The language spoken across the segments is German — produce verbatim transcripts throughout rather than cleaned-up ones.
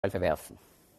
verwerfen.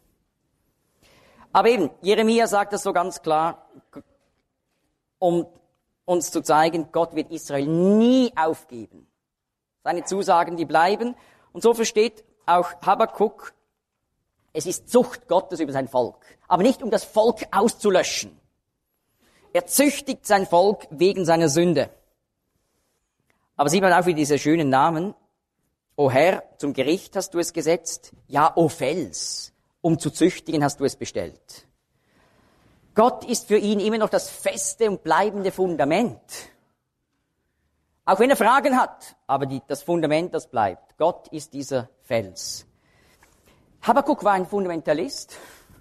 Aber eben, Jeremia sagt das so ganz klar, um uns zu zeigen, Gott wird Israel nie aufgeben. Seine Zusagen, die bleiben. Und so versteht auch Habakuk, es ist Zucht Gottes über sein Volk. Aber nicht, um das Volk auszulöschen. Er züchtigt sein Volk wegen seiner Sünde. Aber sieht man auch wieder diese schönen Namen. O Herr, zum Gericht hast du es gesetzt. Ja, o Fels, um zu züchtigen hast du es bestellt. Gott ist für ihn immer noch das feste und bleibende Fundament. Auch wenn er Fragen hat, aber die, das Fundament, das bleibt. Gott ist dieser Fels. Habakuk war ein Fundamentalist.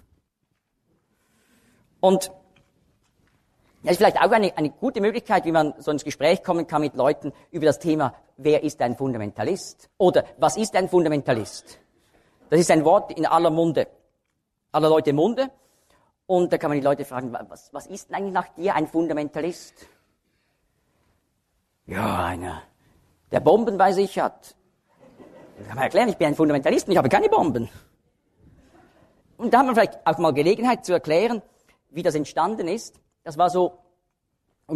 Und das ist vielleicht auch eine, eine gute Möglichkeit, wie man so ins Gespräch kommen kann mit Leuten über das Thema, wer ist ein Fundamentalist? Oder was ist ein Fundamentalist? Das ist ein Wort in aller Munde, aller Leute Munde. Und da kann man die Leute fragen, was, was ist denn eigentlich nach dir ein Fundamentalist? Ja, einer, der Bomben bei sich hat. Das kann man erklären, ich bin ein Fundamentalist und ich habe keine Bomben. Und da haben wir vielleicht auch mal Gelegenheit zu erklären, wie das entstanden ist. Das war so um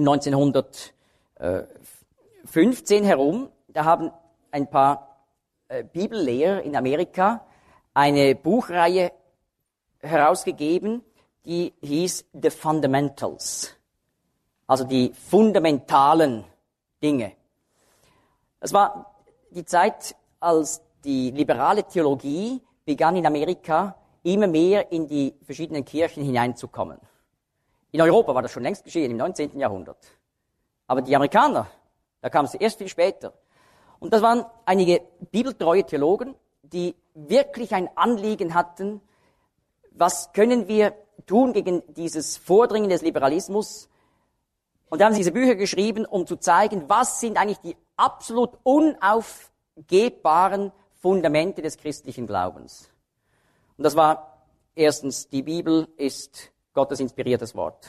neunzehnhundertfünfzehn herum. Da haben ein paar äh, Bibellehrer in Amerika eine Buchreihe herausgegeben, die hieß The Fundamentals. Also die fundamentalen Dinge. Das war die Zeit, als die liberale Theologie begann in Amerika immer mehr in die verschiedenen Kirchen hineinzukommen. In Europa war das schon längst geschehen, im neunzehnten Jahrhundert. Aber die Amerikaner, da kamen sie erst viel später. Und das waren einige bibeltreue Theologen, die wirklich ein Anliegen hatten, was können wir tun gegen dieses Vordringen des Liberalismus? Und da haben sie diese Bücher geschrieben, um zu zeigen, was sind eigentlich die absolut unaufgebbaren Fundamente des christlichen Glaubens. Und das war erstens, die Bibel ist Gottes inspiriertes Wort.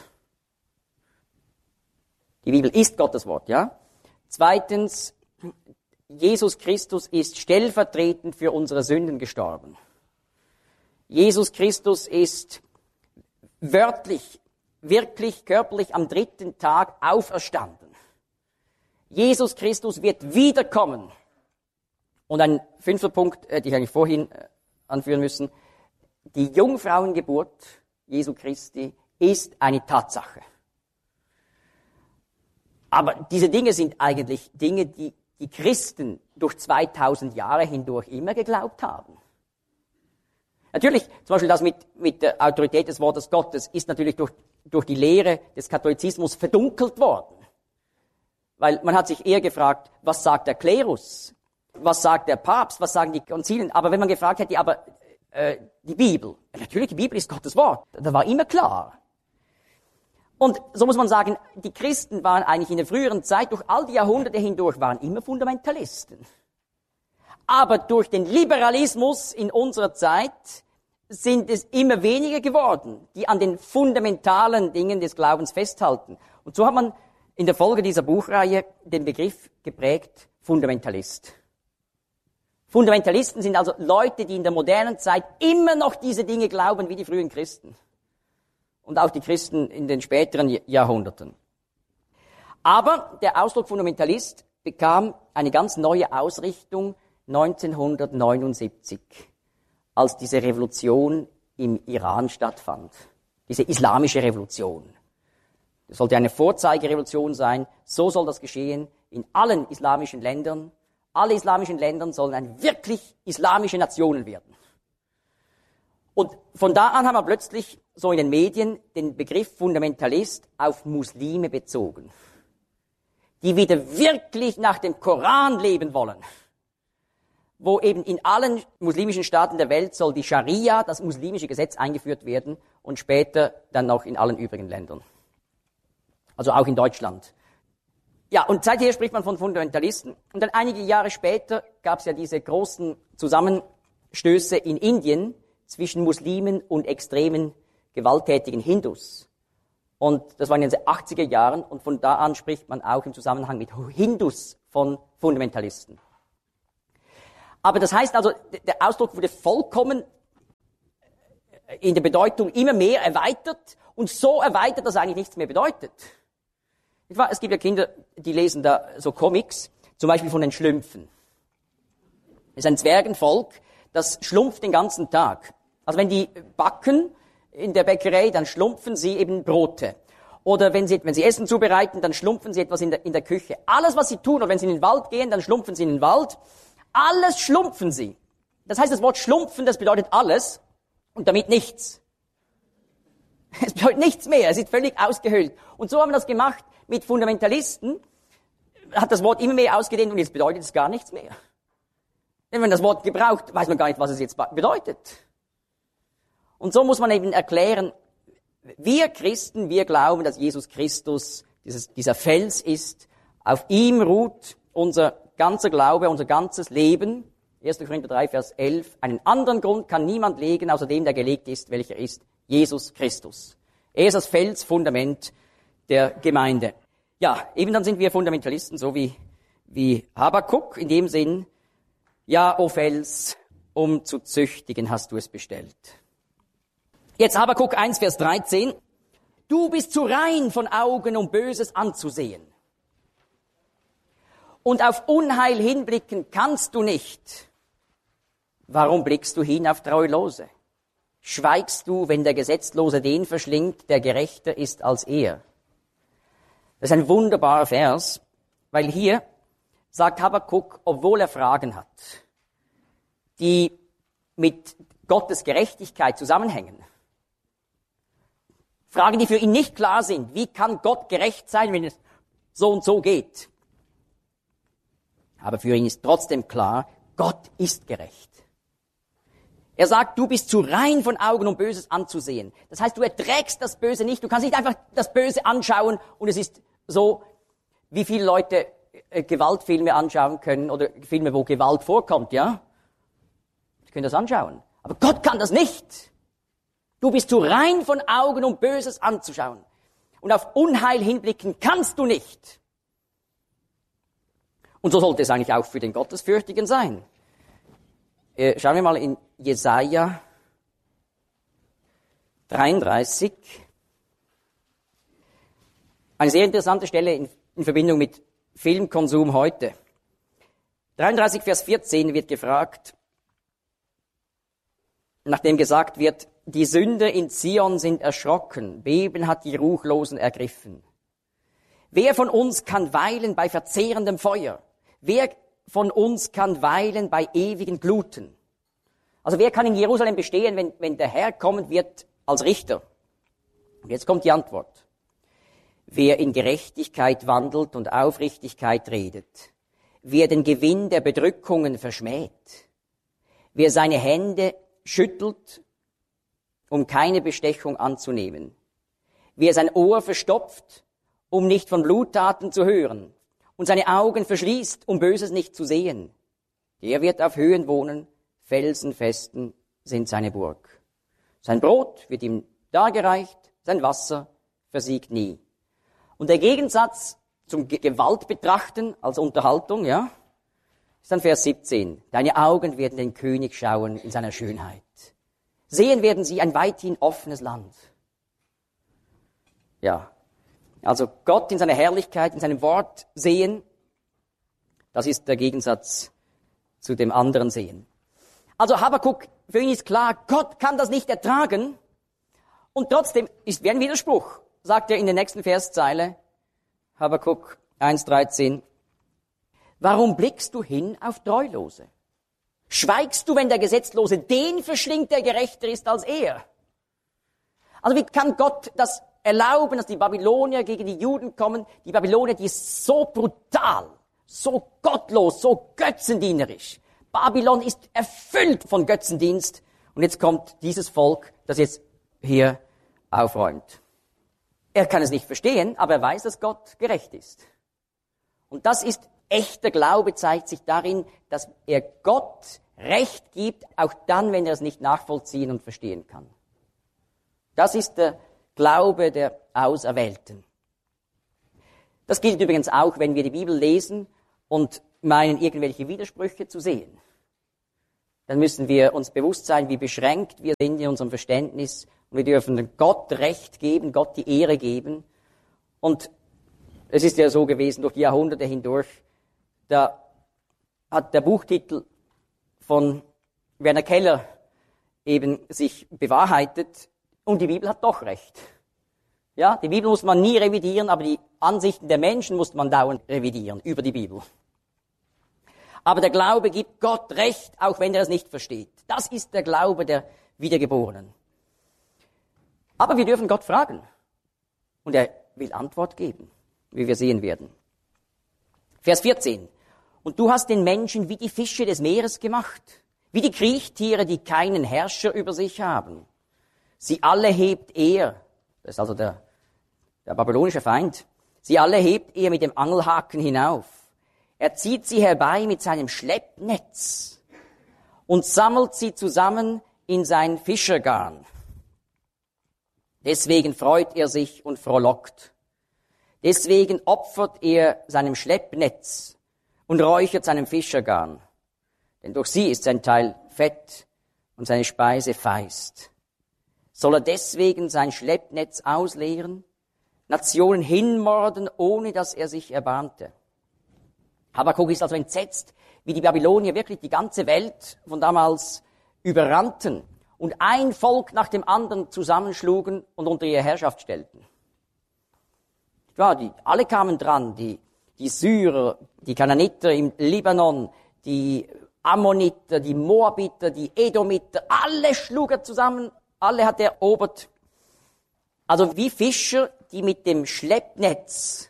Die Bibel ist Gottes Wort, ja. Zweitens, Jesus Christus ist stellvertretend für unsere Sünden gestorben. Jesus Christus ist wörtlich, wirklich körperlich am dritten Tag auferstanden. Jesus Christus wird wiederkommen. Und ein fünfter Punkt, hätte ich eigentlich vorhin anführen müssen. Die Jungfrauengeburt Jesu Christi ist eine Tatsache. Aber diese Dinge sind eigentlich Dinge, die die Christen durch zweitausend Jahre hindurch immer geglaubt haben. Natürlich, zum Beispiel das mit, mit der Autorität des Wortes Gottes ist natürlich durch, durch die Lehre des Katholizismus verdunkelt worden. Weil man hat sich eher gefragt, was sagt der Klerus? Was sagt der Papst? Was sagen die Konzilien? Aber wenn man gefragt hätte, aber äh, die Bibel, natürlich, die Bibel ist Gottes Wort. Das war immer klar. Und so muss man sagen, die Christen waren eigentlich in der früheren Zeit, durch all die Jahrhunderte hindurch, waren immer Fundamentalisten. Aber durch den Liberalismus in unserer Zeit sind es immer weniger geworden, die an den fundamentalen Dingen des Glaubens festhalten. Und so hat man in der Folge dieser Buchreihe den Begriff geprägt, Fundamentalist. Fundamentalisten sind also Leute, die in der modernen Zeit immer noch diese Dinge glauben wie die frühen Christen. Und auch die Christen in den späteren Jahrhunderten. Aber der Ausdruck Fundamentalist bekam eine ganz neue Ausrichtung neunzehnhundertneunundsiebzig, als diese Revolution im Iran stattfand. Diese islamische Revolution. Das sollte eine Vorzeigerevolution sein. So soll das geschehen in allen islamischen Ländern. Alle islamischen Länder sollen ein wirklich islamische Nationen werden. Und von da an haben wir plötzlich so in den Medien den Begriff Fundamentalist auf Muslime bezogen, die wieder wirklich nach dem Koran leben wollen, wo eben in allen muslimischen Staaten der Welt soll die Scharia, das muslimische Gesetz, eingeführt werden und später dann auch in allen übrigen Ländern. Also auch in Deutschland. Ja, und seither spricht man von Fundamentalisten. Und dann einige Jahre später gab es ja diese großen Zusammenstöße in Indien zwischen Muslimen und extremen, gewalttätigen Hindus. Und das war in den achtziger Jahren und von da an spricht man auch im Zusammenhang mit Hindus von Fundamentalisten. Aber das heißt also, der Ausdruck wurde vollkommen in der Bedeutung immer mehr erweitert und so erweitert, dass es eigentlich nichts mehr bedeutet. Es gibt ja Kinder, die lesen da so Comics, zum Beispiel von den Schlümpfen. Es ist ein Zwergenvolk, das schlumpft den ganzen Tag. Also wenn die backen in der Bäckerei, dann schlumpfen sie eben Brote. Oder wenn sie, wenn sie Essen zubereiten, dann schlumpfen sie etwas in der, in der Küche. Alles, was sie tun, oder wenn sie in den Wald gehen, dann schlumpfen sie in den Wald. Alles schlumpfen sie. Das heißt, das Wort schlumpfen, das bedeutet alles und damit nichts. Es bedeutet nichts mehr, es ist völlig ausgehöhlt. Und so haben wir das gemacht mit Fundamentalisten, hat das Wort immer mehr ausgedehnt und jetzt bedeutet es gar nichts mehr. Denn wenn man das Wort gebraucht, weiß man gar nicht, was es jetzt bedeutet. Und so muss man eben erklären, wir Christen, wir glauben, dass Jesus Christus dieses, dieser Fels ist, auf ihm ruht unser ganzer Glaube, unser ganzes Leben. erster Korinther drei, Vers elf. Einen anderen Grund kann niemand legen, außer dem, der gelegt ist, welcher ist Jesus Christus. Er ist das Felsfundament der Gemeinde. Ja, eben dann sind wir Fundamentalisten, so wie, wie Habakuk, in dem Sinn, ja, o Fels, um zu züchtigen hast du es bestellt. Jetzt Habakuk eins, Vers dreizehn. Du bist zu rein von Augen, um Böses anzusehen. Und auf Unheil hinblicken kannst du nicht. Warum blickst du hin auf Treulose? Schweigst du, wenn der Gesetzlose den verschlingt, der gerechter ist als er? Das ist ein wunderbarer Vers, weil hier sagt Habakuk, obwohl er Fragen hat, die mit Gottes Gerechtigkeit zusammenhängen. Fragen, die für ihn nicht klar sind. Wie kann Gott gerecht sein, wenn es so und so geht? Aber für ihn ist trotzdem klar, Gott ist gerecht. Er sagt, du bist zu rein von Augen, um Böses anzusehen. Das heißt, du erträgst das Böse nicht. Du kannst nicht einfach das Böse anschauen und es ist so, wie viele Leute äh, Gewaltfilme anschauen können oder Filme, wo Gewalt vorkommt, ja? Sie können das anschauen. Aber Gott kann das nicht. Du bist zu rein von Augen, um Böses anzuschauen. Und auf Unheil hinblicken kannst du nicht. Und so sollte es eigentlich auch für den Gottesfürchtigen sein. Äh, schauen wir mal in Jesaja dreiunddreißig. Eine sehr interessante Stelle in, in Verbindung mit Filmkonsum heute. dreiunddreißig, Vers vierzehn wird gefragt, nachdem gesagt wird, die Sünder in Zion sind erschrocken, Beben hat die Ruchlosen ergriffen. Wer von uns kann weilen bei verzehrendem Feuer? Wer von uns kann weilen bei ewigen Gluten? Also wer kann in Jerusalem bestehen, wenn, wenn der Herr kommen wird als Richter? Und jetzt kommt die Antwort. Wer in Gerechtigkeit wandelt und Aufrichtigkeit redet, wer den Gewinn der Bedrückungen verschmäht, wer seine Hände schüttelt, um keine Bestechung anzunehmen, wer sein Ohr verstopft, um nicht von Bluttaten zu hören, und seine Augen verschließt, um Böses nicht zu sehen, der wird auf Höhen wohnen, Felsenfesten sind seine Burg. Sein Brot wird ihm dargereicht, sein Wasser versiegt nie. Und der Gegensatz zum Ge- Gewalt betrachten als Unterhaltung, ja, ist dann Vers siebzehn. Deine Augen werden den König schauen in seiner Schönheit. Sehen werden sie ein weithin offenes Land. Ja, also Gott in seiner Herrlichkeit, in seinem Wort sehen, das ist der Gegensatz zu dem anderen Sehen. Also Habakuk, für ihn ist klar, Gott kann das nicht ertragen und trotzdem ist wie ein Widerspruch, sagt er in der nächsten Verszeile, Habakuk eins dreizehn. Warum blickst du hin auf Treulose? Schweigst du, wenn der Gesetzlose den verschlingt, der gerechter ist als er? Also wie kann Gott das erlauben, dass die Babylonier gegen die Juden kommen? Die Babylonier, die ist so brutal, so gottlos, so götzendienerisch. Babylon ist erfüllt von Götzendienst. Und jetzt kommt dieses Volk, das jetzt hier aufräumt. Er kann es nicht verstehen, aber er weiß, dass Gott gerecht ist. Und das ist echter Glaube, zeigt sich darin, dass er Gott Recht gibt, auch dann, wenn er es nicht nachvollziehen und verstehen kann. Das ist der Glaube der Auserwählten. Das gilt übrigens auch, wenn wir die Bibel lesen und meinen, irgendwelche Widersprüche zu sehen. dann müssen wir uns bewusst sein, wie beschränkt wir sind in unserem Verständnis. Und wir dürfen Gott Recht geben, Gott die Ehre geben. Und es ist ja so gewesen, durch die Jahrhunderte hindurch, da hat der Buchtitel von Werner Keller eben sich bewahrheitet und die Bibel hat doch recht. Ja, die Bibel muss man nie revidieren, aber die Ansichten der Menschen muss man dauernd revidieren über die Bibel. Aber der Glaube gibt Gott Recht, auch wenn er es nicht versteht. Das ist der Glaube der Wiedergeborenen. Aber wir dürfen Gott fragen. Und er will Antwort geben, wie wir sehen werden. Vers vierzehn. Und du hast den Menschen wie die Fische des Meeres gemacht, wie die Kriechtiere, die keinen Herrscher über sich haben. Sie alle hebt er, das ist also der, der babylonische Feind, sie alle hebt er mit dem Angelhaken hinauf. Er zieht sie herbei mit seinem Schleppnetz und sammelt sie zusammen in sein Fischergarn. Deswegen freut er sich und frohlockt. Deswegen opfert er seinem Schleppnetz und räuchert seinem Fischergarn. Denn durch sie ist sein Teil fett und seine Speise feist. Soll er deswegen sein Schleppnetz ausleeren, Nationen hinmorden, ohne dass er sich erbarmte? Habakuk ist also entsetzt, wie die Babylonier wirklich die ganze Welt von damals überrannten und ein Volk nach dem anderen zusammenschlugen und unter ihre Herrschaft stellten. Ja, die, alle kamen dran, die, die Syrer, die Kanaaniter im Libanon, die Ammoniter, die Moabiter, die Edomiter, alle schlug er zusammen, alle hat er erobert. Also wie Fischer, die mit dem Schleppnetz,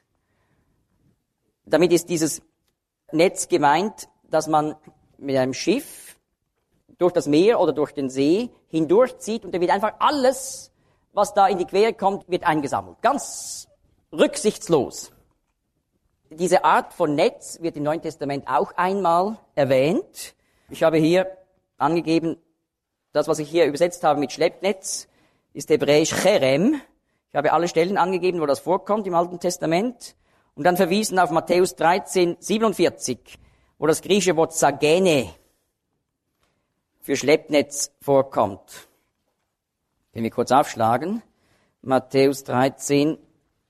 damit ist dieses Netz gemeint, dass man mit einem Schiff durch das Meer oder durch den See hindurchzieht und da wird einfach alles, was da in die Quere kommt, wird eingesammelt. Ganz rücksichtslos. Diese Art von Netz wird im Neuen Testament auch einmal erwähnt. Ich habe hier angegeben, das, was ich hier übersetzt habe mit Schleppnetz, ist hebräisch Cherem. Ich habe alle Stellen angegeben, wo das vorkommt im Alten Testament. Und dann verwiesen auf Matthäus dreizehn, siebenundvierzig, wo das griechische Wort Sagene für Schleppnetz vorkommt. Können wir kurz aufschlagen. Matthäus dreizehn,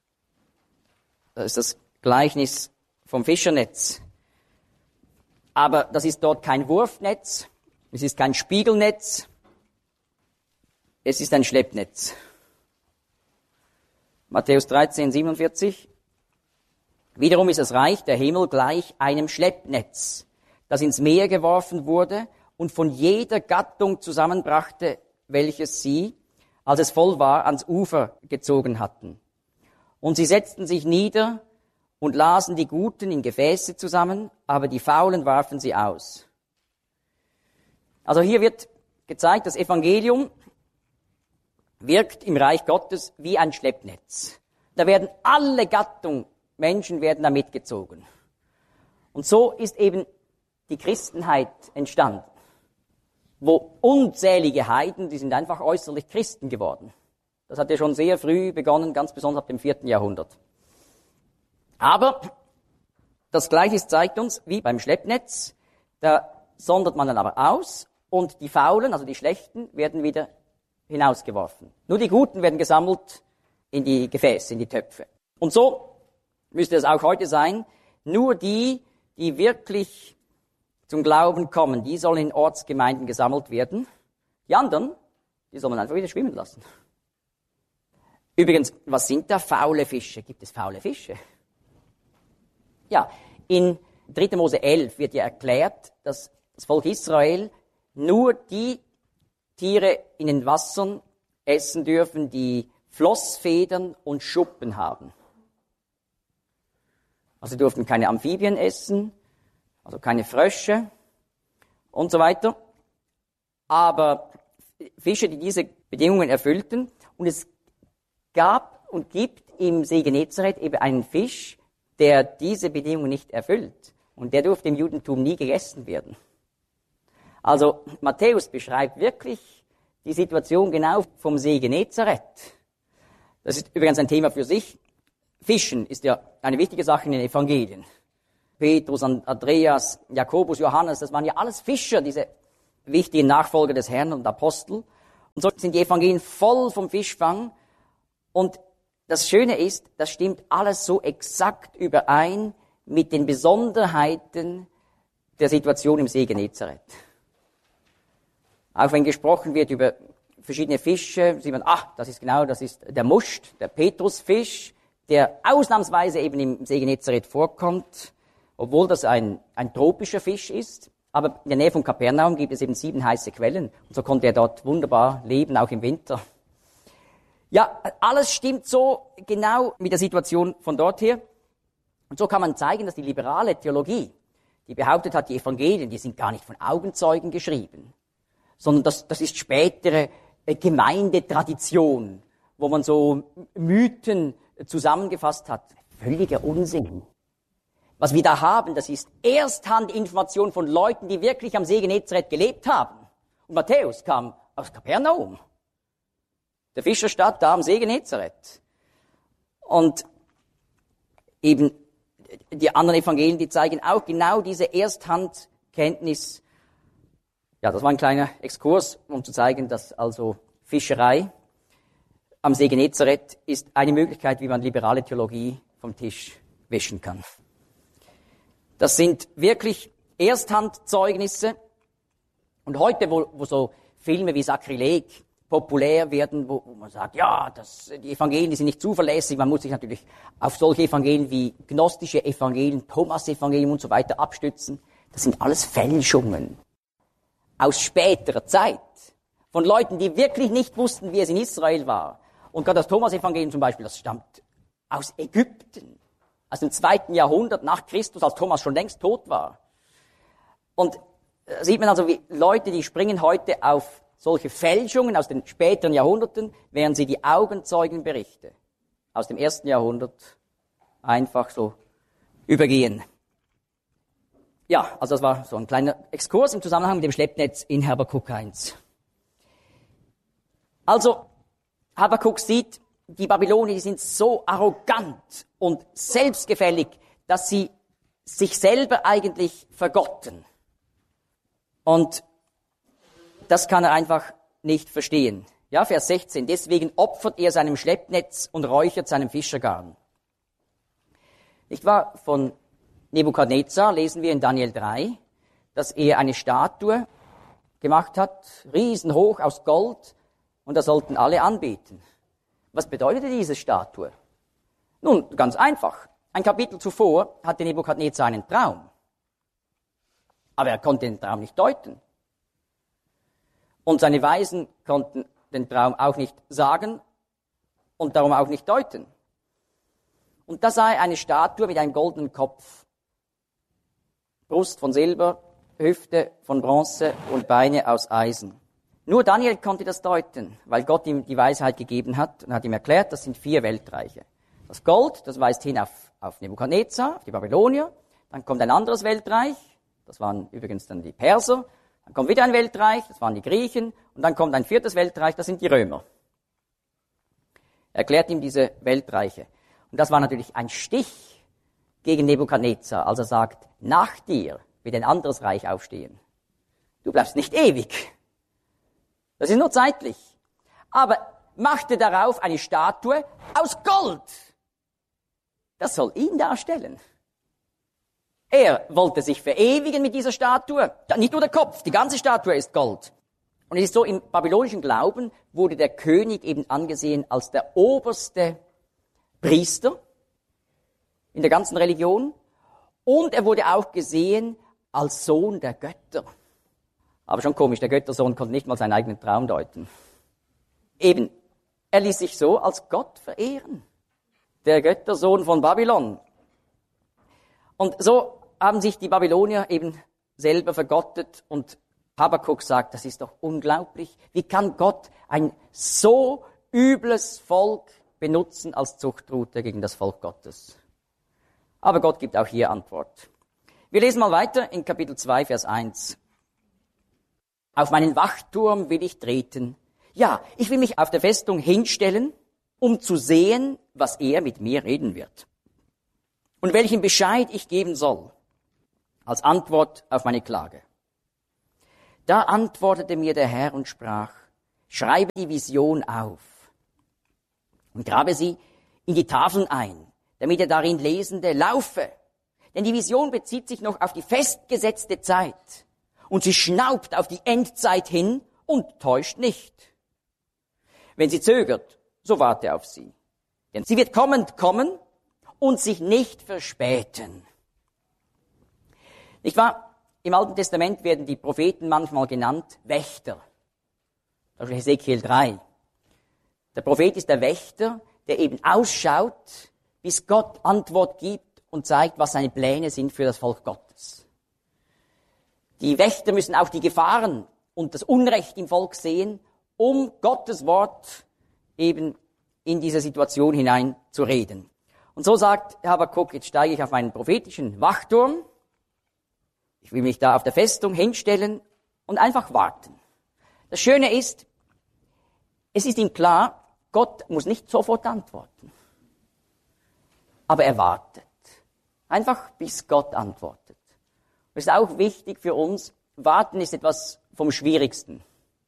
das ist das Gleichnis vom Fischernetz. Aber das ist dort kein Wurfnetz, es ist kein Spiegelnetz, es ist ein Schleppnetz. Matthäus dreizehn, siebenundvierzig. Wiederum ist das Reich der Himmel gleich einem Schleppnetz, das ins Meer geworfen wurde und von jeder Gattung zusammenbrachte, welches sie, als es voll war, ans Ufer gezogen hatten. Und sie setzten sich nieder und lasen die Guten in Gefäße zusammen, aber die Faulen warfen sie aus. Also hier wird gezeigt, das Evangelium wirkt im Reich Gottes wie ein Schleppnetz. Da werden alle Gattungen, Menschen werden da mitgezogen. Und so ist eben die Christenheit entstanden, wo unzählige Heiden, die sind einfach äußerlich Christen geworden. Das hat ja schon sehr früh begonnen, ganz besonders ab dem vierten Jahrhundert. Aber das Gleiche zeigt uns, wie beim Schleppnetz, da sondert man dann aber aus und die Faulen, also die Schlechten, werden wieder hinausgeworfen. Nur die Guten werden gesammelt in die Gefäße, in die Töpfe. Und so müsste es auch heute sein, nur die, die wirklich zum Glauben kommen, die sollen in Ortsgemeinden gesammelt werden. Die anderen, die soll man einfach wieder schwimmen lassen. Übrigens, was sind da faule Fische? Gibt es faule Fische? Ja, in dritter Mose elf wird ja erklärt, dass das Volk Israel nur die Tiere in den Wassern essen dürfen, die Flossfedern und Schuppen haben. Also sie durften keine Amphibien essen, also keine Frösche und so weiter. Aber Fische, die diese Bedingungen erfüllten, und es gab und gibt im See Genezareth eben einen Fisch, der diese Bedingungen nicht erfüllt. Und der durfte im Judentum nie gegessen werden. Also Matthäus beschreibt wirklich die Situation genau vom See Genezareth. Das ist übrigens ein Thema für sich. Fischen ist ja eine wichtige Sache in den Evangelien. Petrus, Andreas, Jakobus, Johannes, das waren ja alles Fischer, diese wichtigen Nachfolger des Herrn und Apostel. Und so sind die Evangelien voll vom Fischfang. Und das Schöne ist, das stimmt alles so exakt überein mit den Besonderheiten der Situation im See Genezareth. Auch wenn gesprochen wird über verschiedene Fische, sieht man, ach, das ist genau, das ist der Muscht, der Petrusfisch, der ausnahmsweise eben im See Genezareth vorkommt, obwohl das ein, ein tropischer Fisch ist. Aber in der Nähe von Kapernaum gibt es eben sieben heiße Quellen. Und so konnte er dort wunderbar leben, auch im Winter. Ja, alles stimmt so genau mit der Situation von dort her. Und so kann man zeigen, dass die liberale Theologie, die behauptet hat, die Evangelien, die sind gar nicht von Augenzeugen geschrieben, sondern das, das ist spätere äh, Gemeindetradition, wo man so Mythen äh, zusammengefasst hat. Völliger Unsinn. Was wir da haben, das ist Ersthandinformation von Leuten, die wirklich am See Genezareth gelebt haben. Und Matthäus kam aus Kapernaum, der Fischerstadt da am See Genezareth. Und eben die anderen Evangelien, die zeigen auch genau diese Ersthandkenntnis. Ja, das war ein kleiner Exkurs, um zu zeigen, dass also Fischerei am See Genezareth ist eine Möglichkeit, wie man liberale Theologie vom Tisch wischen kann. Das sind wirklich Ersthandzeugnisse. Und heute, wo, wo so Filme wie Sakrileg populär werden, wo, wo man sagt, ja, das, die Evangelien, die sind nicht zuverlässig, man muss sich natürlich auf solche Evangelien wie gnostische Evangelien, Thomas-Evangelium und so weiter abstützen. Das sind alles Fälschungen aus späterer Zeit von Leuten, die wirklich nicht wussten, wie es in Israel war. Und gerade das Thomas-Evangelium zum Beispiel, das stammt aus Ägypten, aus dem zweiten Jahrhundert nach Christus, als Thomas schon längst tot war. Und da sieht man also, wie Leute, die springen heute auf solche Fälschungen aus den späteren Jahrhunderten, während sie die Augenzeugenberichte aus dem ersten Jahrhundert einfach so übergehen. Ja, also das war so ein kleiner Exkurs im Zusammenhang mit dem Schleppnetz in Habakuk eins. Also, Habakuk sieht, die Babylonier, die sind so arrogant und selbstgefällig, dass sie sich selber eigentlich vergotten. Und das kann er einfach nicht verstehen. Ja, Vers sechzehn. Deswegen opfert er seinem Schleppnetz und räuchert seinem Fischergarn. Nicht wahr? Von Nebukadnezar lesen wir in Daniel drei, dass er eine Statue gemacht hat, riesenhoch aus Gold, und da sollten alle anbeten. Was bedeutete diese Statue? Nun, ganz einfach. Ein Kapitel zuvor hatte Nebukadnezar einen Traum. Aber er konnte den Traum nicht deuten. Und seine Weisen konnten den Traum auch nicht sagen und darum auch nicht deuten. Und da sah er eine Statue mit einem goldenen Kopf. Brust von Silber, Hüfte von Bronze und Beine aus Eisen. Nur Daniel konnte das deuten, weil Gott ihm die Weisheit gegeben hat und hat ihm erklärt, das sind vier Weltreiche. Das Gold, das weist hin auf, auf Nebukadnezar, auf die Babylonier. Dann kommt ein anderes Weltreich, das waren übrigens dann die Perser. Dann kommt wieder ein Weltreich, das waren die Griechen. Und dann kommt ein viertes Weltreich, das sind die Römer. Er erklärt ihm diese Weltreiche. Und das war natürlich ein Stich gegen Nebukadnezar, als er sagt, nach dir wird ein anderes Reich aufstehen. Du bleibst nicht ewig. Das ist nur zeitlich. Aber machte darauf eine Statue aus Gold. Das soll ihn darstellen. Er wollte sich verewigen mit dieser Statue. Nicht nur der Kopf, die ganze Statue ist Gold. Und es ist so, im babylonischen Glauben wurde der König eben angesehen als der oberste Priester in der ganzen Religion. Und er wurde auch gesehen als Sohn der Götter. Aber schon komisch, der Göttersohn konnte nicht mal seinen eigenen Traum deuten. Eben, er ließ sich so als Gott verehren. Der Göttersohn von Babylon. Und so haben sich die Babylonier eben selber vergottet und Habakuk sagt, das ist doch unglaublich. Wie kann Gott ein so übles Volk benutzen als Zuchtrute gegen das Volk Gottes? Aber Gott gibt auch hier Antwort. Wir lesen mal weiter in Kapitel zwei, Vers eins. Auf meinen Wachturm will ich treten. Ja, ich will mich auf der Festung hinstellen, um zu sehen, was er mit mir reden wird. Und welchen Bescheid ich geben soll, als Antwort auf meine Klage. Da antwortete mir der Herr und sprach, schreibe die Vision auf und grabe sie in die Tafeln ein, damit der darin Lesende laufe. Denn die Vision bezieht sich noch auf die festgesetzte Zeit und sie schnaubt auf die Endzeit hin und täuscht nicht. Wenn sie zögert, so warte auf sie. Denn sie wird kommend kommen und sich nicht verspäten. Nicht wahr? Im Alten Testament werden die Propheten manchmal genannt Wächter. Das ist Hesekiel drei. Der Prophet ist der Wächter, der eben ausschaut, bis Gott Antwort gibt und zeigt, was seine Pläne sind für das Volk Gottes. Die Wächter müssen auch die Gefahren und das Unrecht im Volk sehen, um Gottes Wort eben in diese Situation hinein zu reden. Und so sagt Habakuk, jetzt steige ich auf meinen prophetischen Wachturm, ich will mich da auf der Festung hinstellen und einfach warten. Das Schöne ist, es ist ihm klar, Gott muss nicht sofort antworten. Aber er wartet. Einfach bis Gott antwortet. Das ist auch wichtig für uns. Warten ist etwas vom Schwierigsten.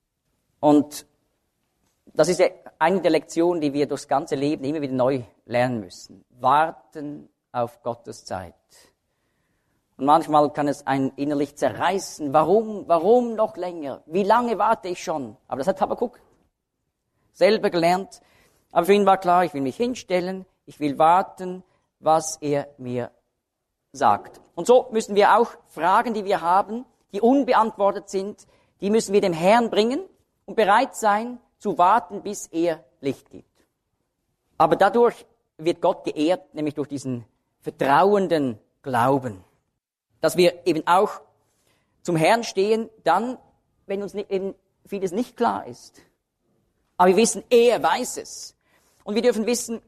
Und das ist ja eine der Lektionen, die wir durchs ganze Leben immer wieder neu lernen müssen. Warten auf Gottes Zeit. Und manchmal kann es einen innerlich zerreißen. Warum? Warum noch länger? Wie lange warte ich schon? Aber das hat Habakuk selber gelernt. Aber für ihn war klar, ich will mich hinstellen, ich will warten, was er mir sagt. Und so müssen wir auch Fragen, die wir haben, die unbeantwortet sind, die müssen wir dem Herrn bringen und bereit sein, zu warten, bis er Licht gibt. Aber dadurch wird Gott geehrt, nämlich durch diesen vertrauenden Glauben. Dass wir eben auch zum Herrn stehen, dann, wenn uns eben vieles nicht klar ist. Aber wir wissen, er weiß es. Und wir dürfen wissen,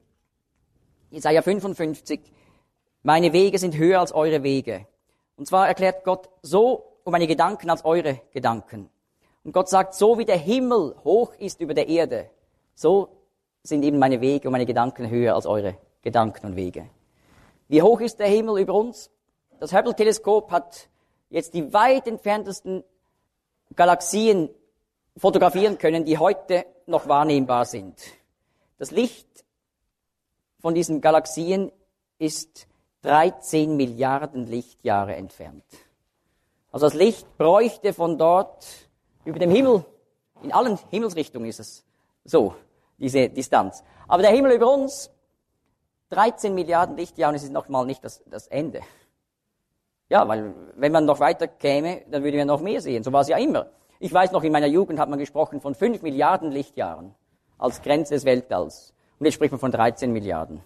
Jesaja fünfundfünfzig, meine Wege sind höher als eure Wege. Und zwar erklärt Gott, so um meine Gedanken als eure Gedanken. Und Gott sagt, so wie der Himmel hoch ist über der Erde, so sind eben meine Wege und meine Gedanken höher als eure Gedanken und Wege. Wie hoch ist der Himmel über uns? Das Hubble-Teleskop hat jetzt die weit entferntesten Galaxien fotografieren können, die heute noch wahrnehmbar sind. Das Licht von diesen Galaxien ist dreizehn Milliarden Lichtjahre entfernt. Also das Licht bräuchte von dort über dem Himmel, in allen Himmelsrichtungen ist es so, diese Distanz. Aber der Himmel über uns, dreizehn Milliarden Lichtjahre, und es ist noch mal nicht das, das Ende. Ja, weil wenn man noch weiter käme, dann würden wir noch mehr sehen. So war es ja immer. Ich weiß noch, in meiner Jugend hat man gesprochen von fünf Milliarden Lichtjahren als Grenze des Weltalls. Und jetzt spricht man von dreizehn Milliarden.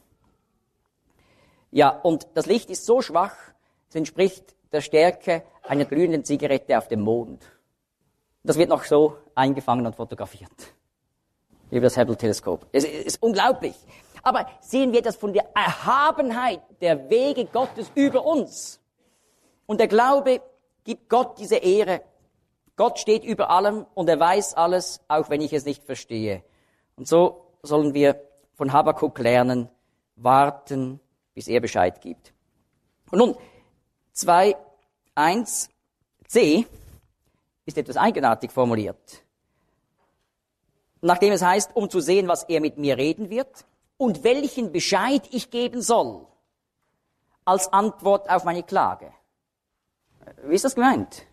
Ja, und das Licht ist so schwach, es entspricht der Stärke einer glühenden Zigarette auf dem Mond. Das wird noch so eingefangen und fotografiert. Über das Hubble-Teleskop. Es ist unglaublich. Aber sehen wir das von der Erhabenheit der Wege Gottes über uns. Und der Glaube gibt Gott diese Ehre. Gott steht über allem und er weiß alles, auch wenn ich es nicht verstehe. Und so sollen wir von Habakuk lernen, warten, bis er Bescheid gibt. Und nun, zwei eins c ist etwas eigenartig formuliert. Nachdem es heißt, um zu sehen, was er mit mir reden wird und welchen Bescheid ich geben soll, als Antwort auf meine Klage. Wie ist das gemeint?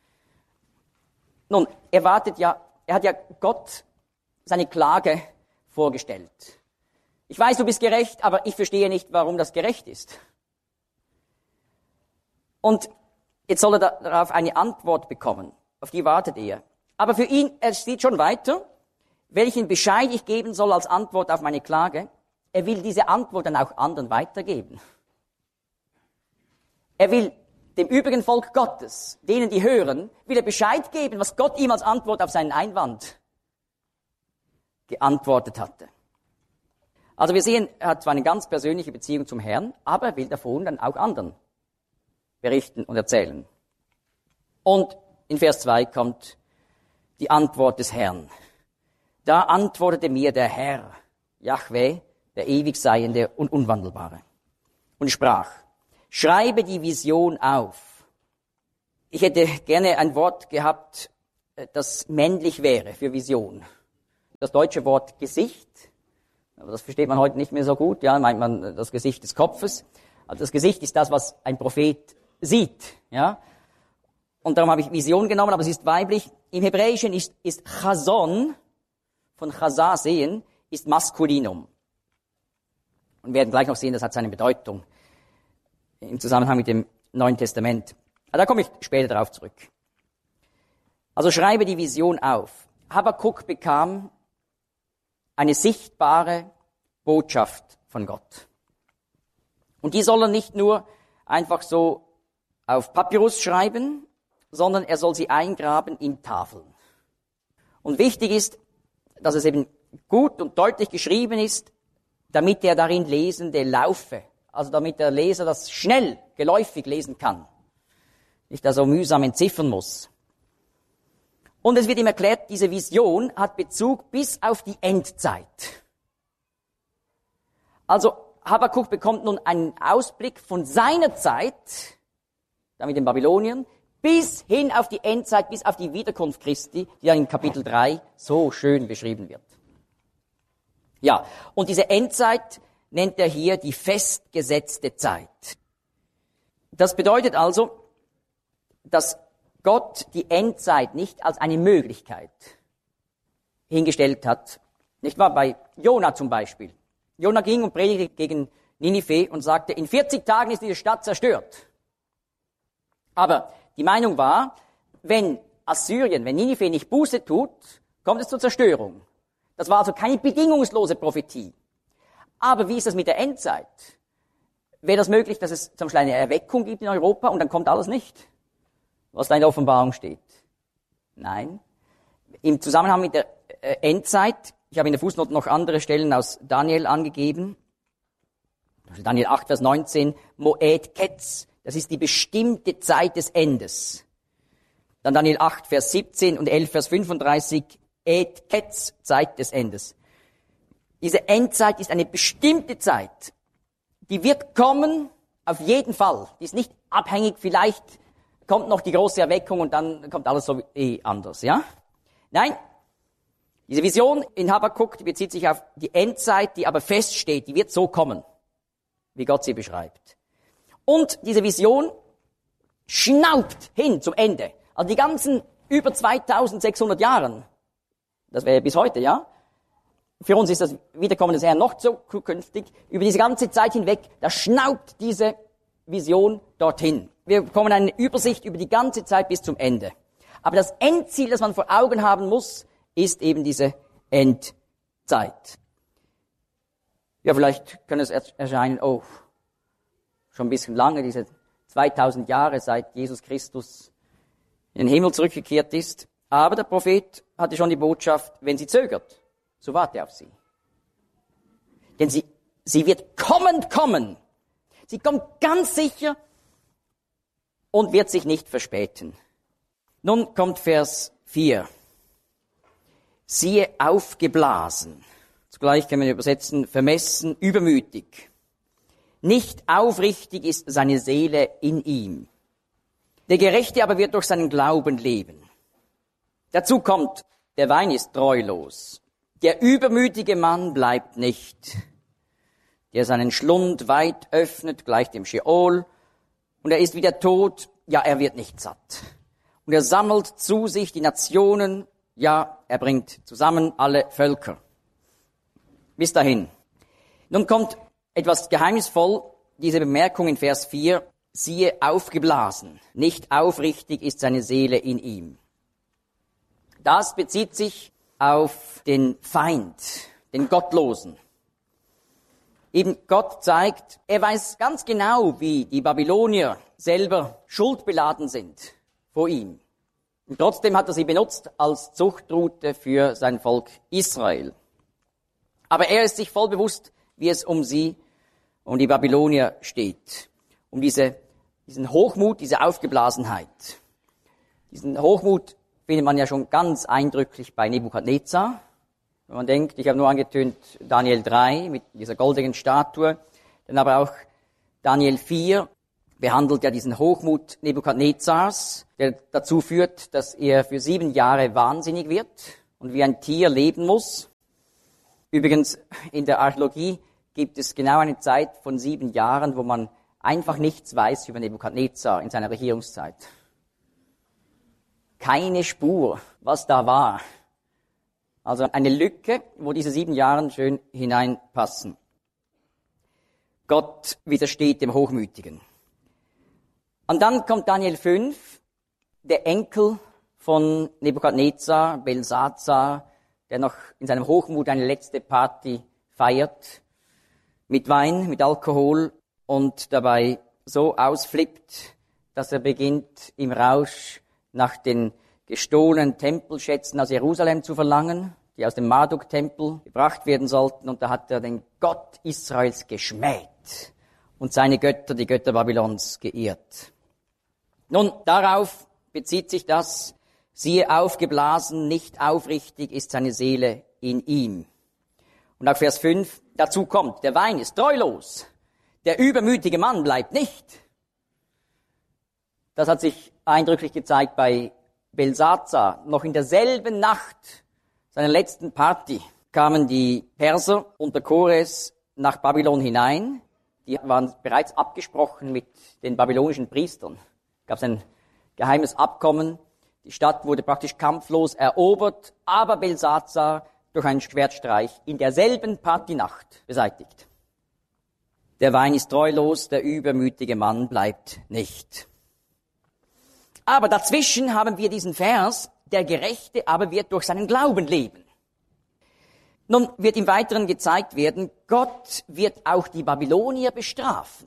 Nun, er wartet ja, er hat ja Gott seine Klage vorgestellt. Ich weiß, du bist gerecht, aber ich verstehe nicht, warum das gerecht ist. Und jetzt soll er darauf eine Antwort bekommen. Auf die wartet er. Aber für ihn, er sieht schon weiter, welchen Bescheid ich geben soll als Antwort auf meine Klage. Er will diese Antwort dann auch anderen weitergeben. Er will dem übrigen Volk Gottes, denen die hören, will er Bescheid geben, was Gott ihm als Antwort auf seinen Einwand geantwortet hatte. Also wir sehen, er hat zwar eine ganz persönliche Beziehung zum Herrn, aber er will davon dann auch anderen berichten und erzählen. Und in Vers zwei kommt die Antwort des Herrn. Da antwortete mir der Herr, Jahwe, der ewig Seiende und Unwandelbare, und sprach, schreibe die Vision auf. Ich hätte gerne ein Wort gehabt, das männlich wäre für Vision. Das deutsche Wort Gesicht, aber das versteht man heute nicht mehr so gut, ja, meint man das Gesicht des Kopfes. Also das Gesicht ist das, was ein Prophet sieht, ja. Und darum habe ich Vision genommen, aber es ist weiblich. Im Hebräischen ist, ist Chazon, von Chazah sehen, ist Maskulinum. Und wir werden gleich noch sehen, das hat seine Bedeutung im Zusammenhang mit dem Neuen Testament. Aber da komme ich später darauf zurück. Also schreibe die Vision auf. Habakuk bekam eine sichtbare Botschaft von Gott. Und die soll er nicht nur einfach so auf Papyrus schreiben, sondern er soll sie eingraben in Tafeln. Und wichtig ist, dass es eben gut und deutlich geschrieben ist, damit der darin Lesende laufe. Also damit der Leser das schnell, geläufig lesen kann. Nicht da so mühsam entziffern muss. Und es wird ihm erklärt, diese Vision hat Bezug bis auf die Endzeit. Also Habakuk bekommt nun einen Ausblick von seiner Zeit, da mit den Babyloniern, bis hin auf die Endzeit, bis auf die Wiederkunft Christi, die dann in Kapitel drei so schön beschrieben wird. Ja, und diese Endzeit nennt er hier die festgesetzte Zeit. Das bedeutet also, dass Gott die Endzeit nicht als eine Möglichkeit hingestellt hat. Nicht wahr? Bei Jona zum Beispiel. Jona ging und predigte gegen Ninive und sagte, in vierzig Tagen ist diese Stadt zerstört. Aber die Meinung war, wenn Assyrien, wenn Ninive nicht Buße tut, kommt es zur Zerstörung. Das war also keine bedingungslose Prophetie. Aber wie ist das mit der Endzeit? Wäre das möglich, dass es zum Beispiel eine Erweckung gibt in Europa und dann kommt alles nicht, was da in der Offenbarung steht? Nein. Im Zusammenhang mit der Endzeit, ich habe in der Fußnote noch andere Stellen aus Daniel angegeben. Daniel acht, Vers neunzehn, Moed Ketz, das ist die bestimmte Zeit des Endes. Dann Daniel acht, Vers siebzehn und elf, Vers fünfunddreißig, Et Ketz, Zeit des Endes. Diese Endzeit ist eine bestimmte Zeit. Die wird kommen, auf jeden Fall. Die ist nicht abhängig, vielleicht kommt noch die große Erweckung und dann kommt alles so eh anders, ja? Nein, diese Vision in Habakuk, die bezieht sich auf die Endzeit, die aber feststeht, die wird so kommen, wie Gott sie beschreibt. Und diese Vision schnaubt hin zum Ende. Also die ganzen über zweitausendsechshundert Jahren, das wäre bis heute, ja? Für uns ist das Wiederkommen des Herrn noch zukünftig. Über diese ganze Zeit hinweg, da schnaubt diese Vision dorthin. Wir bekommen eine Übersicht über die ganze Zeit bis zum Ende. Aber das Endziel, das man vor Augen haben muss, ist eben diese Endzeit. Ja, vielleicht kann es erscheinen, oh, schon ein bisschen lange, diese zweitausend Jahre seit Jesus Christus in den Himmel zurückgekehrt ist. Aber der Prophet hatte schon die Botschaft, wenn sie zögert, so warte auf sie. Denn sie, sie wird kommend kommen. Sie kommt ganz sicher und wird sich nicht verspäten. Nun kommt Vers vier. Siehe aufgeblasen. Zugleich können wir übersetzen, vermessen, übermütig. Nicht aufrichtig ist seine Seele in ihm. Der Gerechte aber wird durch seinen Glauben leben. Dazu kommt, der Wein ist treulos. Der übermütige Mann bleibt nicht. Der seinen Schlund weit öffnet, gleich dem Scheol. Und er ist wie der Tod, ja, er wird nicht satt. Und er sammelt zu sich die Nationen, ja, er bringt zusammen alle Völker. Bis dahin. Nun kommt etwas geheimnisvoll, diese Bemerkung in Vers vier, siehe aufgeblasen, nicht aufrichtig ist seine Seele in ihm. Das bezieht sich auf den Feind, den Gottlosen. Eben Gott zeigt, er weiß ganz genau, wie die Babylonier selber schuldbeladen sind vor ihm. Und trotzdem hat er sie benutzt als Zuchtroute für sein Volk Israel. Aber er ist sich voll bewusst, wie es um sie, um die Babylonier steht. Um diese, diesen Hochmut, diese Aufgeblasenheit. Diesen Hochmut findet man ja schon ganz eindrücklich bei Nebukadnezar. Wenn man denkt, ich habe nur angetönt Daniel drei mit dieser goldenen Statue, dann aber auch Daniel vier, behandelt ja diesen Hochmut Nebukadnezars, der dazu führt, dass er für sieben Jahre wahnsinnig wird und wie ein Tier leben muss. Übrigens, in der Archäologie gibt es genau eine Zeit von sieben Jahren, wo man einfach nichts weiß über Nebukadnezar in seiner Regierungszeit. Keine Spur, was da war. Also eine Lücke, wo diese sieben Jahre schön hineinpassen. Gott widersteht dem Hochmütigen. Und dann kommt Daniel fünf, der Enkel von Nebukadnezar, Belsazar, der noch in seinem Hochmut eine letzte Party feiert, mit Wein, mit Alkohol und dabei so ausflippt, dass er beginnt im Rausch nach den gestohlenen Tempelschätzen aus Jerusalem zu verlangen, die aus dem Marduk-Tempel gebracht werden sollten. Und da hat er den Gott Israels geschmäht und seine Götter, die Götter Babylons, geehrt. Nun, darauf bezieht sich das, siehe aufgeblasen, nicht aufrichtig ist seine Seele in ihm. Und auch Vers fünf, dazu kommt, der Wein ist treulos, der übermütige Mann bleibt nicht. Das hat sich eindrücklich gezeigt bei Belsazar. Noch in derselben Nacht seiner letzten Party kamen die Perser unter Kores nach Babylon hinein. Die waren bereits abgesprochen mit den babylonischen Priestern. Gab es ein geheimes Abkommen. Die Stadt wurde praktisch kampflos erobert, aber Belsazar durch einen Schwertstreich in derselben Partynacht beseitigt. Der Wein ist treulos, der übermütige Mann bleibt nicht. Aber dazwischen haben wir diesen Vers, der Gerechte aber wird durch seinen Glauben leben. Nun wird im Weiteren gezeigt werden, Gott wird auch die Babylonier bestrafen.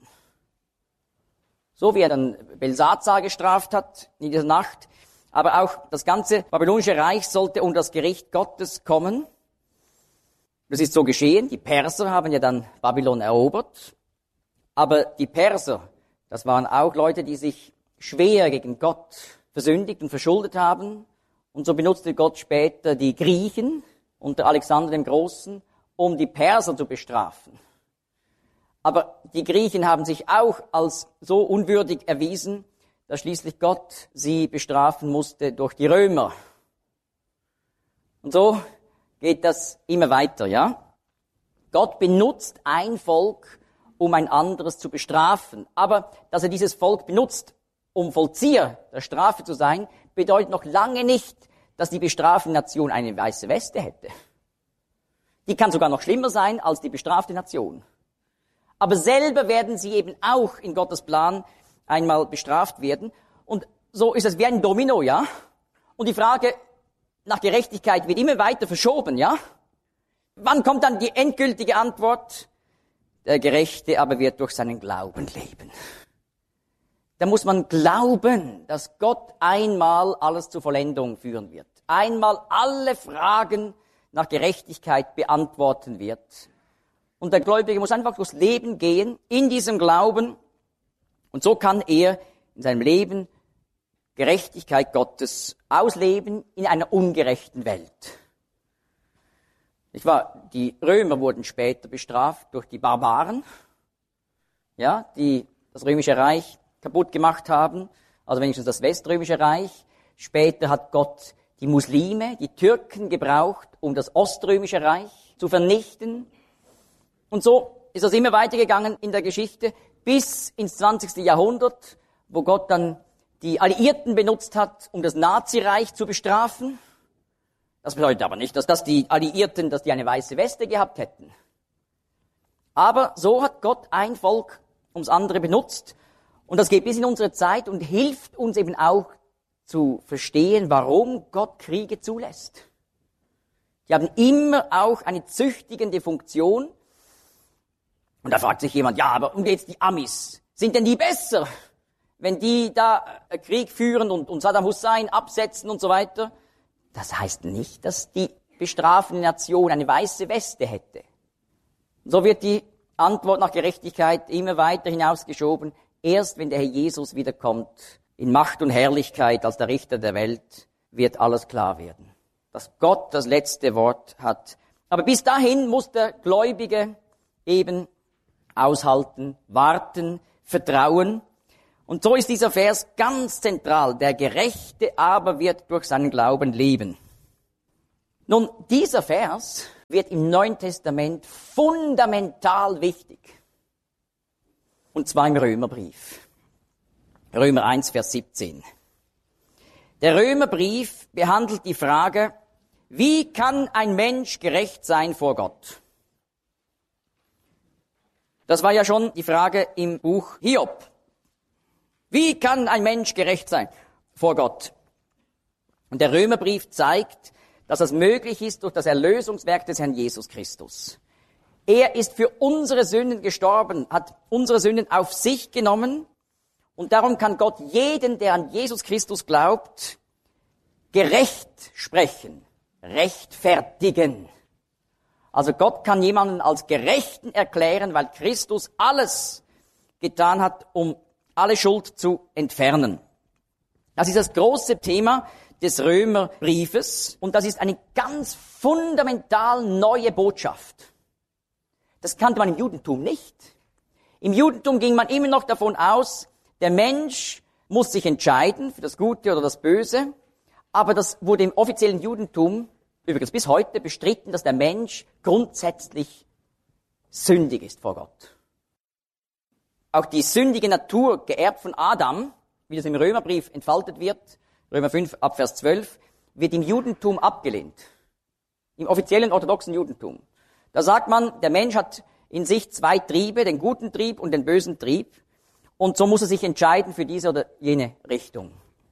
So wie er dann Belsazar gestraft hat in dieser Nacht. Aber auch das ganze babylonische Reich sollte unter das Gericht Gottes kommen. Das ist so geschehen. Die Perser haben ja dann Babylon erobert. Aber die Perser, das waren auch Leute, die sich schwer gegen Gott versündigt und verschuldet haben. Und so benutzte Gott später die Griechen unter Alexander dem Großen, um die Perser zu bestrafen. Aber die Griechen haben sich auch als so unwürdig erwiesen, dass schließlich Gott sie bestrafen musste durch die Römer. Und so geht das immer weiter, ja? Gott benutzt ein Volk, um ein anderes zu bestrafen. Aber dass er dieses Volk benutzt, um Vollzieher der Strafe zu sein, bedeutet noch lange nicht, dass die bestrafte Nation eine weiße Weste hätte. Die kann sogar noch schlimmer sein als die bestrafte Nation. Aber selber werden sie eben auch in Gottes Plan einmal bestraft werden. Und so ist es wie ein Domino, ja? Und die Frage nach Gerechtigkeit wird immer weiter verschoben, ja? Wann kommt dann die endgültige Antwort? Der Gerechte aber wird durch seinen Glauben leben. Da muss man glauben, dass Gott einmal alles zur Vollendung führen wird. Einmal alle Fragen nach Gerechtigkeit beantworten wird. Und der Gläubige muss einfach durchs Leben gehen, in diesem Glauben. Und so kann er in seinem Leben Gerechtigkeit Gottes ausleben in einer ungerechten Welt. Nicht wahr? Die Römer wurden später bestraft durch die Barbaren, ja, die das römische Reich kaputt gemacht haben, also wenigstens das weströmische Reich. Später hat Gott die Muslime, die Türken gebraucht, um das oströmische Reich zu vernichten. Und so ist das immer weitergegangen in der Geschichte bis ins zwanzigste Jahrhundert, wo Gott dann die Alliierten benutzt hat, um das Nazireich zu bestrafen. Das bedeutet aber nicht, dass das die Alliierten, dass die eine weiße Weste gehabt hätten. Aber so hat Gott ein Volk ums andere benutzt. Und das geht bis in unsere Zeit und hilft uns eben auch zu verstehen, warum Gott Kriege zulässt. Die haben immer auch eine züchtigende Funktion. Und da fragt sich jemand, ja, aber und jetzt die Amis, sind denn die besser, wenn die da Krieg führen und, und Saddam Hussein absetzen und so weiter? Das heißt nicht, dass die bestrafende Nation eine weiße Weste hätte. So wird die Antwort nach Gerechtigkeit immer weiter hinausgeschoben. Erst wenn der Herr Jesus wiederkommt, in Macht und Herrlichkeit als der Richter der Welt, wird alles klar werden. Dass Gott das letzte Wort hat. Aber bis dahin muss der Gläubige eben aushalten, warten, vertrauen. Und so ist dieser Vers ganz zentral. Der Gerechte aber wird durch seinen Glauben leben. Nun, dieser Vers wird im Neuen Testament fundamental wichtig. Und zwar im Römerbrief. Römer eins, Vers siebzehn. Der Römerbrief behandelt die Frage, wie kann ein Mensch gerecht sein vor Gott? Das war ja schon die Frage im Buch Hiob. Wie kann ein Mensch gerecht sein vor Gott? Und der Römerbrief zeigt, dass es möglich ist durch das Erlösungswerk des Herrn Jesus Christus. Er ist für unsere Sünden gestorben, hat unsere Sünden auf sich genommen und darum kann Gott jeden, der an Jesus Christus glaubt, gerecht sprechen, rechtfertigen. Also Gott kann jemanden als Gerechten erklären, weil Christus alles getan hat, um alle Schuld zu entfernen. Das ist das große Thema des Römerbriefes und das ist eine ganz fundamental neue Botschaft. Das kannte man im Judentum nicht. Im Judentum ging man immer noch davon aus, der Mensch muss sich entscheiden für das Gute oder das Böse, aber das wurde im offiziellen Judentum, übrigens bis heute, bestritten, dass der Mensch grundsätzlich sündig ist vor Gott. Auch die sündige Natur, geerbt von Adam, wie das im Römerbrief entfaltet wird, Römer fünf ab Vers zwölf, wird im Judentum abgelehnt. Im offiziellen orthodoxen Judentum. Da sagt man, der Mensch hat in sich zwei Triebe, den guten Trieb und den bösen Trieb. Und so muss er sich entscheiden für diese oder jene Richtung.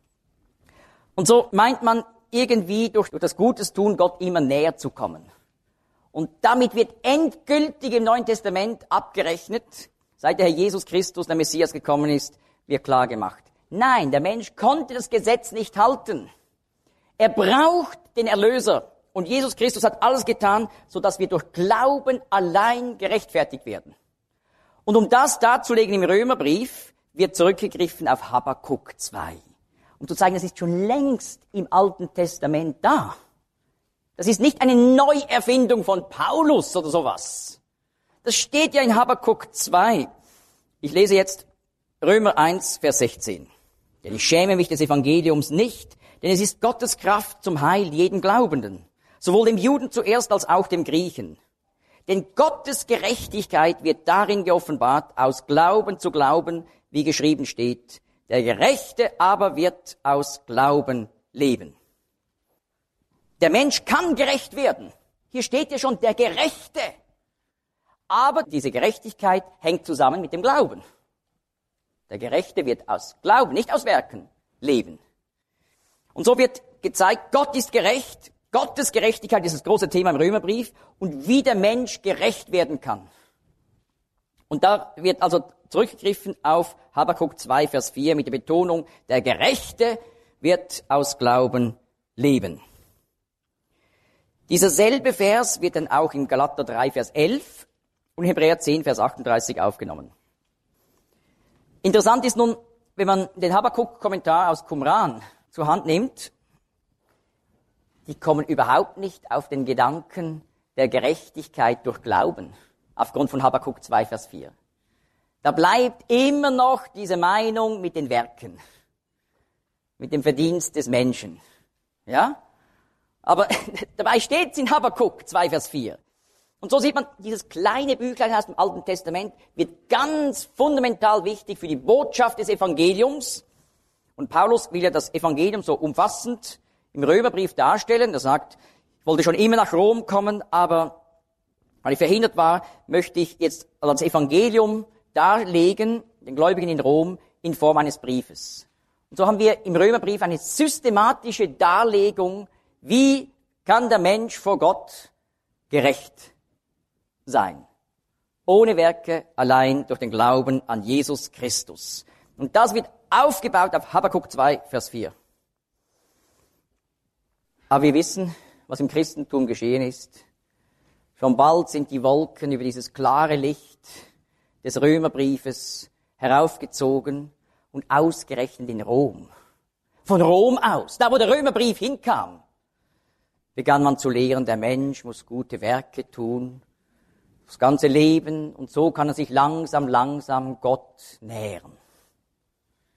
Und so meint man irgendwie durch, durch das Gutes tun, Gott immer näher zu kommen. Und damit wird endgültig im Neuen Testament abgerechnet, seit der Herr Jesus Christus, der Messias, gekommen ist, wird klar gemacht. Nein, der Mensch konnte das Gesetz nicht halten. Er braucht den Erlöser. Und Jesus Christus hat alles getan, sodass wir durch Glauben allein gerechtfertigt werden. Und um das darzulegen im Römerbrief, wird zurückgegriffen auf Habakuk zwei. Um zu zeigen, das ist schon längst im Alten Testament da. Das ist nicht eine Neuerfindung von Paulus oder sowas. Das steht ja in Habakuk zwei. Ich lese jetzt Römer eins, Vers sechzehn. Denn ich schäme mich des Evangeliums nicht, denn es ist Gottes Kraft zum Heil jeden Glaubenden, sowohl dem Juden zuerst als auch dem Griechen. Denn Gottes Gerechtigkeit wird darin geoffenbart, aus Glauben zu Glauben, wie geschrieben steht. Der Gerechte aber wird aus Glauben leben. Der Mensch kann gerecht werden. Hier steht ja schon der Gerechte. Aber diese Gerechtigkeit hängt zusammen mit dem Glauben. Der Gerechte wird aus Glauben, nicht aus Werken, leben. Und so wird gezeigt, Gott ist gerecht. Gottes Gerechtigkeit ist das große Thema im Römerbrief und wie der Mensch gerecht werden kann. Und da wird also zurückgegriffen auf Habakuk zwei, Vers vier mit der Betonung, der Gerechte wird aus Glauben leben. Dieser selbe Vers wird dann auch in Galater drei, Vers elf und Hebräer zehn, Vers achtunddreißig aufgenommen. Interessant ist nun, wenn man den Habakuk-Kommentar aus Qumran zur Hand nimmt, die kommen überhaupt nicht auf den Gedanken der Gerechtigkeit durch Glauben, aufgrund von Habakuk zwei, Vers vier. Da bleibt immer noch diese Meinung mit den Werken, mit dem Verdienst des Menschen. Ja? Aber dabei steht es in Habakuk zwei, Vers vier. Und so sieht man, dieses kleine Büchlein aus dem Alten Testament wird ganz fundamental wichtig für die Botschaft des Evangeliums. Und Paulus will ja das Evangelium so umfassend im Römerbrief darstellen. Er sagt, ich wollte schon immer nach Rom kommen, aber weil ich verhindert war, möchte ich jetzt das Evangelium darlegen, den Gläubigen in Rom, in Form eines Briefes. Und so haben wir im Römerbrief eine systematische Darlegung, wie kann der Mensch vor Gott gerecht sein. Ohne Werke, allein durch den Glauben an Jesus Christus. Und das wird aufgebaut auf Habakuk zwei, Vers vier. Aber wir wissen, was im Christentum geschehen ist. Schon bald sind die Wolken über dieses klare Licht des Römerbriefes heraufgezogen und ausgerechnet in Rom. Von Rom aus, da wo der Römerbrief hinkam, begann man zu lehren, der Mensch muss gute Werke tun, das ganze Leben, und so kann er sich langsam, langsam Gott nähern.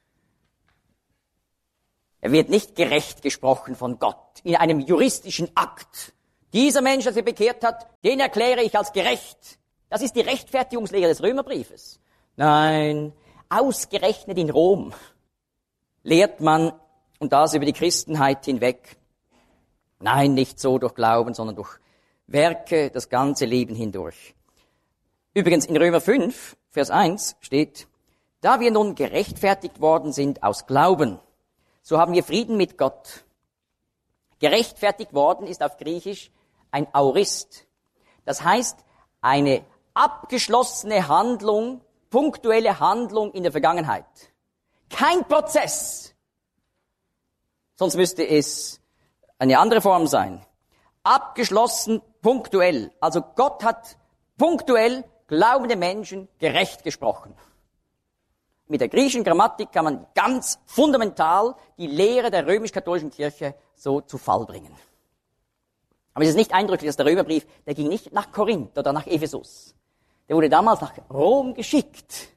Er wird nicht gerecht gesprochen von Gott in einem juristischen Akt. Dieser Mensch, der sich bekehrt hat, den erkläre ich als gerecht. Das ist die Rechtfertigungslehre des Römerbriefes. Nein, ausgerechnet in Rom lehrt man, und das über die Christenheit hinweg, nein, nicht so durch Glauben, sondern durch Werke das ganze Leben hindurch. Übrigens in Römer fünf, Vers eins steht, da wir nun gerechtfertigt worden sind aus Glauben, so haben wir Frieden mit Gott. Gerechtfertigt worden ist auf Griechisch ein Aorist. Das heißt, eine abgeschlossene Handlung, punktuelle Handlung in der Vergangenheit. Kein Prozess. Sonst müsste es eine andere Form sein. Abgeschlossen, punktuell. Also Gott hat punktuell glaubende Menschen gerecht gesprochen. Mit der griechischen Grammatik kann man ganz fundamental die Lehre der römisch-katholischen Kirche so zu Fall bringen. Aber es ist nicht eindrücklich, dass der Römerbrief, der ging nicht nach Korinth oder nach Ephesus. Der wurde damals nach Rom geschickt.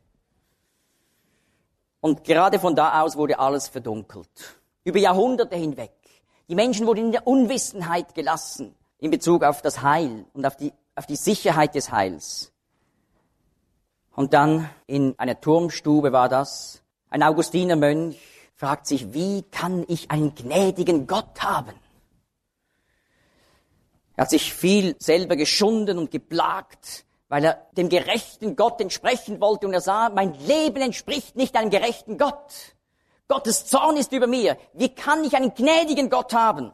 Und gerade von da aus wurde alles verdunkelt. Über Jahrhunderte hinweg. Die Menschen wurden in der Unwissenheit gelassen in Bezug auf das Heil und auf die, auf die Sicherheit des Heils. Und dann in einer Turmstube war das, ein Augustinermönch fragt sich, wie kann ich einen gnädigen Gott haben? Er hat sich viel selber geschunden und geplagt, weil er dem gerechten Gott entsprechen wollte und er sah, mein Leben entspricht nicht einem gerechten Gott. Gottes Zorn ist über mir. Wie kann ich einen gnädigen Gott haben?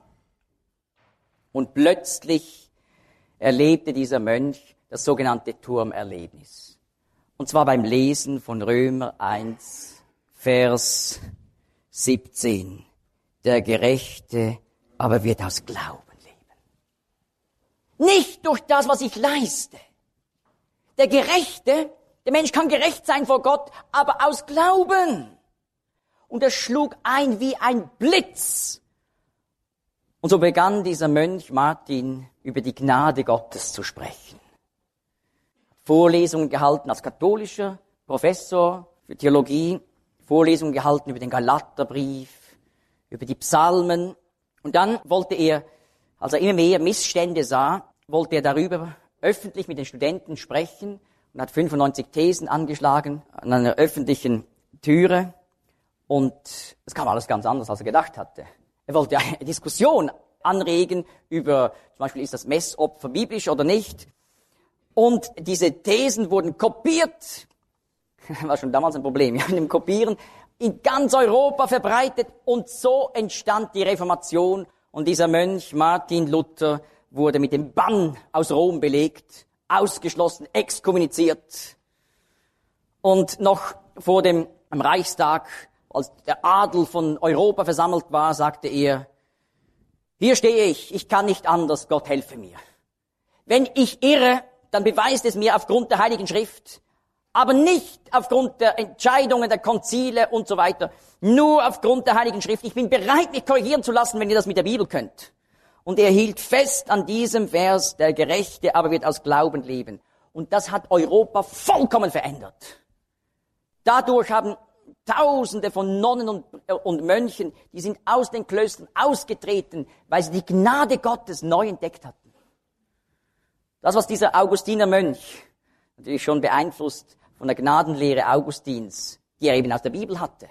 Und plötzlich erlebte dieser Mönch das sogenannte Turmerlebnis. Und zwar beim Lesen von Römer eins, Vers siebzehn. Der Gerechte aber wird aus Glauben leben. Nicht durch das, was ich leiste. Der Gerechte, der Mensch kann gerecht sein vor Gott, aber aus Glauben. Und er schlug ein wie ein Blitz. Und so begann dieser Mönch Martin über die Gnade Gottes zu sprechen. Vorlesungen gehalten als katholischer Professor für Theologie, Vorlesungen gehalten über den Galaterbrief, über die Psalmen. Und dann wollte er, als er immer mehr Missstände sah, wollte er darüber öffentlich mit den Studenten sprechen und hat fünfundneunzig Thesen angeschlagen an einer öffentlichen Türe. Und es kam alles ganz anders, als er gedacht hatte. Er wollte eine Diskussion anregen über, zum Beispiel, ist das Messopfer biblisch oder nicht? Und diese Thesen wurden kopiert. War schon damals ein Problem, ja, mit dem Kopieren. In ganz Europa verbreitet. Und so entstand die Reformation. Und dieser Mönch Martin Luther wurde mit dem Bann aus Rom belegt, ausgeschlossen, exkommuniziert. Und noch vor dem am Reichstag, als der Adel von Europa versammelt war, sagte er, hier stehe ich, ich kann nicht anders, Gott helfe mir. Wenn ich irre, dann beweist es mir aufgrund der Heiligen Schrift, aber nicht aufgrund der Entscheidungen der Konzile und so weiter, nur aufgrund der Heiligen Schrift. Ich bin bereit, mich korrigieren zu lassen, wenn ihr das mit der Bibel könnt. Und er hielt fest an diesem Vers, der Gerechte aber wird aus Glauben leben. Und das hat Europa vollkommen verändert. Dadurch haben Tausende von Nonnen und, äh, und Mönchen, die sind aus den Klöstern ausgetreten, weil sie die Gnade Gottes neu entdeckt hatten. Das, was dieser Augustiner Mönch, natürlich schon beeinflusst von der Gnadenlehre Augustins, die er eben aus der Bibel hatte,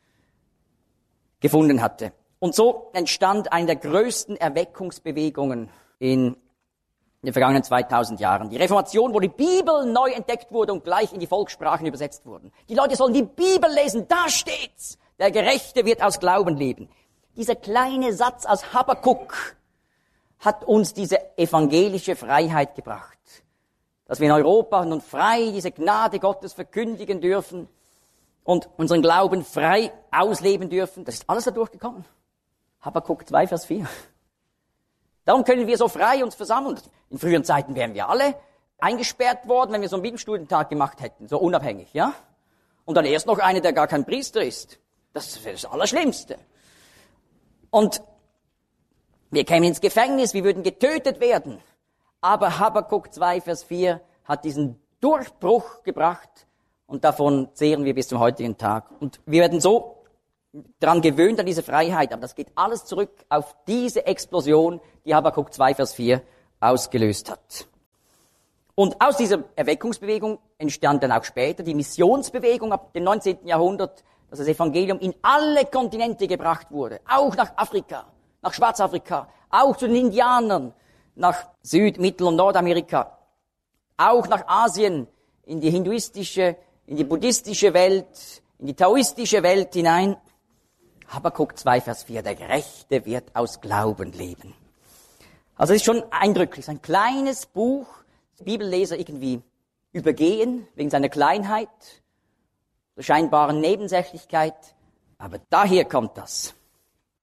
gefunden hatte. Und so entstand eine der größten Erweckungsbewegungen in den vergangenen zweitausend Jahren. Die Reformation, wo die Bibel neu entdeckt wurde und gleich in die Volkssprachen übersetzt wurden. Die Leute sollen die Bibel lesen, da steht's. Der Gerechte wird aus Glauben leben. Dieser kleine Satz aus Habakuk hat uns diese evangelische Freiheit gebracht. Dass wir in Europa nun frei diese Gnade Gottes verkündigen dürfen und unseren Glauben frei ausleben dürfen. Das ist alles dadurch gekommen. Habakuk zwei, Vers vier. Darum können wir so frei uns versammeln. In früheren Zeiten wären wir alle eingesperrt worden, wenn wir so einen Bibelstudientag gemacht hätten, so unabhängig, ja? Und dann erst noch einer, der gar kein Priester ist. Das wäre das Allerschlimmste. Und wir kämen ins Gefängnis, wir würden getötet werden. Aber Habakuk zwei, Vers vier hat diesen Durchbruch gebracht und davon zehren wir bis zum heutigen Tag. Und wir werden so daran gewöhnt, an diese Freiheit, aber das geht alles zurück auf diese Explosion, die Habakuk zwei, Vers vier ausgelöst hat. Und aus dieser Erweckungsbewegung entstand dann auch später die Missionsbewegung ab dem neunzehnten Jahrhundert, dass das Evangelium in alle Kontinente gebracht wurde, auch nach Afrika, nach Schwarzafrika, auch zu den Indianern, nach Süd-, Mittel- und Nordamerika, auch nach Asien, in die hinduistische, in die buddhistische Welt, in die taoistische Welt hinein. Habakuk zwei, Vers vier, der Gerechte wird aus Glauben leben. Also es ist schon eindrücklich, ein kleines Buch, das Bibelleser irgendwie übergehen, wegen seiner Kleinheit, der scheinbaren Nebensächlichkeit, aber daher kommt das.